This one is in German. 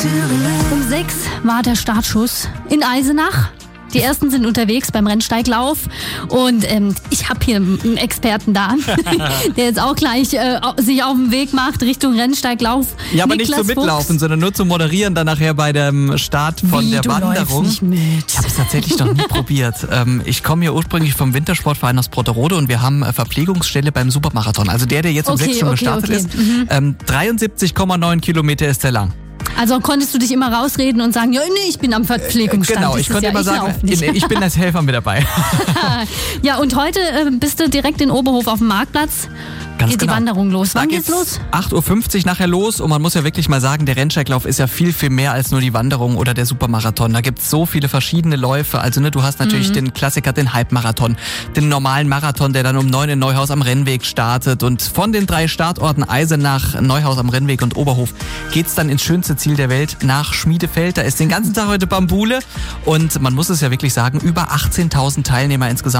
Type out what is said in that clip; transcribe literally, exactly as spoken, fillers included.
Um sechs war der Startschuss in Eisenach. Die ersten sind unterwegs beim Rennsteiglauf und ähm, ich habe hier einen Experten da, der jetzt auch gleich äh, sich auf den Weg macht Richtung Rennsteiglauf. Ja, aber Niklas nicht zum Mitlaufen, Fuchs. sondern nur zum Moderieren dann nachher bei dem Start von Wie, der du Wanderung. läufst nicht mit. Ich habe es tatsächlich noch nie probiert. Ähm, ich komme hier ursprünglich vom Wintersportverein aus Brotterode und wir haben äh, Verpflegungsstelle beim Supermarathon. Also der, der jetzt um Okay, sechs schon okay, gestartet okay. ist. Mhm. Ähm, dreiundsiebzig Komma neun Kilometer ist der lang. Also konntest du dich immer rausreden und sagen, ja, nee, ich bin am Verpflegungsstand. Genau, ich Dieses konnte Jahr, immer ich sagen, lauf nicht. ich bin als Helfer mit dabei. Ja, und heute äh, bist du direkt in Oberhof auf dem Marktplatz. Ganz Geht genau. die Wanderung los. Da Wann geht's geht's los? acht Uhr fünfzig nachher los und man muss ja wirklich mal sagen, der Rennsteiglauf ist ja viel, viel mehr als nur die Wanderung oder der Supermarathon. Da gibt's so viele verschiedene Läufe. Also ne, du hast natürlich Mhm. den Klassiker, den Halbmarathon, den normalen Marathon, der dann um neun in Neuhaus am Rennweg startet. Und von den drei Startorten Eisenach, Neuhaus am Rennweg und Oberhof geht's dann ins schönste Ziel der Welt, nach Schmiedefeld. Da ist den ganzen Tag heute Bambule und man muss es ja wirklich sagen, über achtzehntausend Teilnehmer insgesamt.